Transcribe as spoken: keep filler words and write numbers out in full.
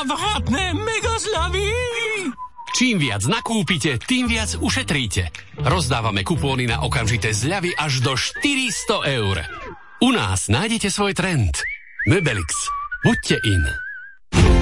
nevratné mega zľavy! Čím viac nakúpite, tým viac ušetríte. Rozdávame kupóny na okamžité zľavy až do štyristo eur. U nás nájdete svoj trend. Möbelix. Buďte in.